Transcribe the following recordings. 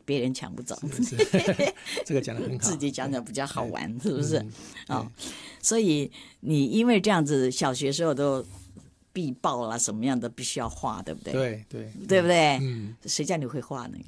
别人抢不走。 是这个讲得很好， 自己讲比较好玩，是不是？所以你因为这样子，小学时候都必报啦，什么样的必须要画，对不对？对不对？谁叫你会画呢？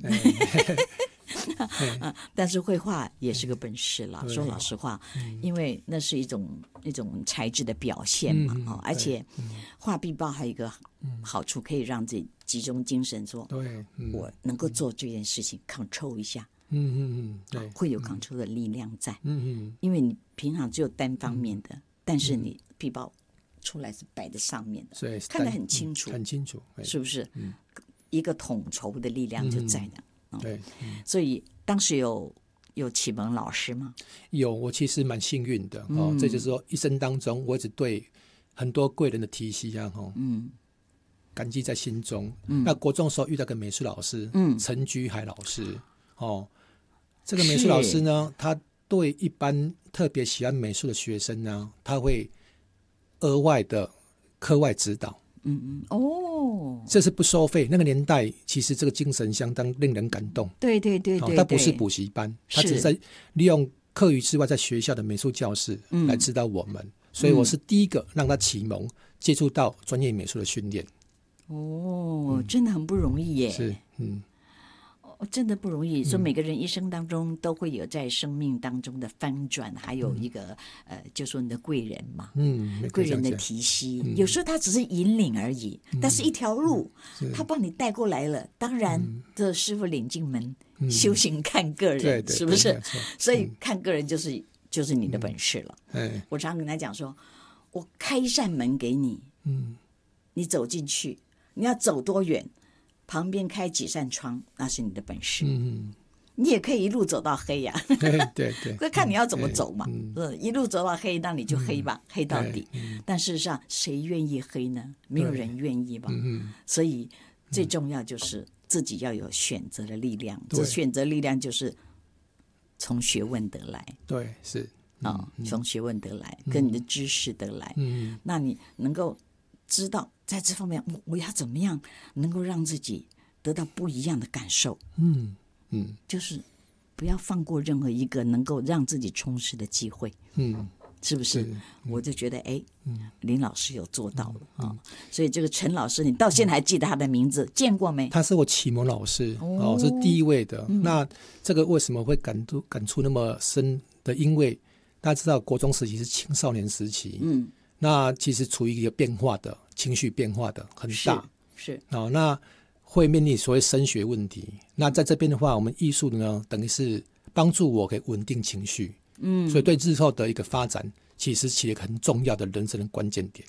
但是绘画也是个本事啦，说老实话，因为那是一种才智的表现嘛，而且画壁报还有一个好处，可以让自己集中精神说，我能够做这件事情 control 一下，对，会有 control 的力量在，因为你平常只有单方面的，但是你壁报出来是摆在上面的， 所以看得很清楚，是不是？一个统筹的力量就在那。 对， 所以当时有启蒙老师吗？ 有，我其实蛮幸运的这就是说一生当中我一直对很多贵人的提携感激在心中。那国中的时候遇到个美术老师，陈居海老师这个美术老师呢，他对一般特别喜欢美术的学生呢，他会额外的课外指导。这是不收费。那个年代其实这个精神相当令人感动。对，他不是补习班，他只是在利用课余之外在学校的美术教室来指导我们，所以我是第一个让他启蒙接触到专业美术的训练。 真的很不容易耶。 是， 真的不容易。说每个人一生当中都会有在生命当中的翻转，还有一个就说你的贵人嘛，贵人的提携，有时候他只是引领而已，但是一条路他帮你带过来了。当然这师父领进门，修行看个人，是不是？所以看个人就是你的本事了。我常跟他讲说，我开一扇门给你，你走进去，你要走多远，旁边开几扇窗，那是你的本事。你也可以一路走到黑呀。 对， 看你要怎么走嘛。一路走到黑，那你就黑吧，黑到底。但事实上，谁愿意黑呢？没有人愿意吧。所以最重要就是自己要有选择的力量。这选择力量就是从学问得来。 对，是从学问得来，跟你的知识得来。那你能够知道在这方面我要怎么样能够让自己得到不一样的感受。就是不要放过任何一个能够让自己充实的机会。是不是？我就觉得林老师有做到了所以这个陈老师，你到现在还记得他的名字？见过没？ 他是我启蒙老师是第一位的。那这个为什么会感触那么深的？因为大家知道国中时期是青少年时期，那其实处于一个变化的情绪变化的很大， 是那会面临所谓升学问题。那在这边的话，我们艺术呢，等于是帮助我可以稳定情绪，所以对日后的一个发展，其实起了一个很重要的人生的关键点。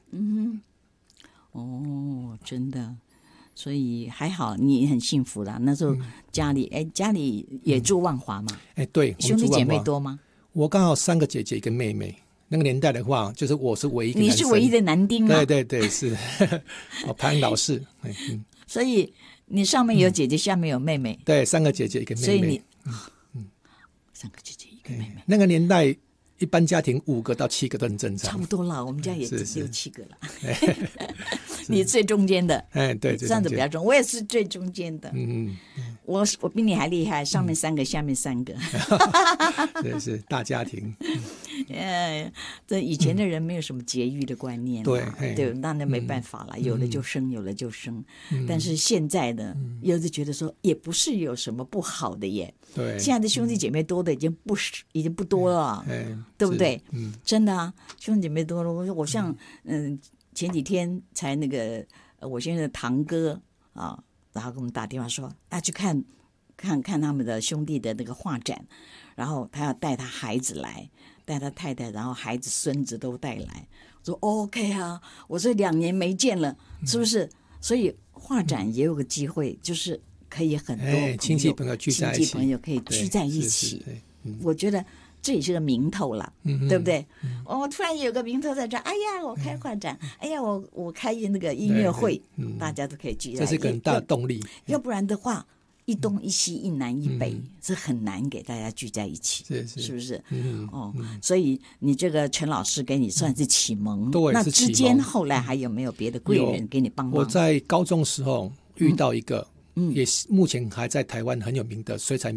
真的，所以还好你很幸福啦。那时候家里也住万华嘛？ 对， 兄弟姐妹多吗？ 我刚好3个姐姐1个妹妹。那个年代的话，就是我是唯一一个男生， 你是唯一的男丁啊？ 对，是排行老四。 所以你上面有姐姐，下面有妹妹。 对，3个姐姐1个妹妹。 所以你3个姐姐1个妹妹。 那个年代一般家庭5个到7个都很正常， 差不多了。我们家也只有7个了。你最中间的， 对， 这样子比较中。我也是最中间的。我比你还厉害，上面3个，下面3个。 对，是大家庭。 这以前的人没有什么节育的观念，对，那没办法了，有了就生，有了就生。但是现在呢，有的觉得说也不是有什么不好的耶。 对， 现在的兄弟姐妹多的已经不多了，对不对？真的啊，兄弟姐妹多了。我像前几天才那个我现在的堂哥然后给我们打电话说去看他们的兄弟的那个画展，然后他要带他孩子来，带他太太，然后孩子孙子都带来。我说 OK 啊，我说2年没见了，是不是？所以画展也有个机会，就是可以很多亲戚朋友聚在一起， 亲戚朋友可以聚在一起。我觉得这也是个名头了，对不对？我突然有个名头在这，哎呀，我开画展，哎呀，我开那个音乐会，大家都可以聚在一起， 这是一个很大的动力。 要不然的话，一东一西，一南一北，是很难给大家聚在一起，是不是？所以你这个陈老师给你算是启蒙，那之间后来还有没有别的贵人给你帮忙？ 我在高中时候遇到一个，也目前还在台湾很有名的水彩